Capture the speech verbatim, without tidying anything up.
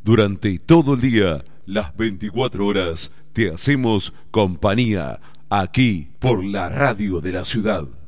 Durante todo el día, las veinticuatro horas, te hacemos compañía aquí por la radio de la ciudad.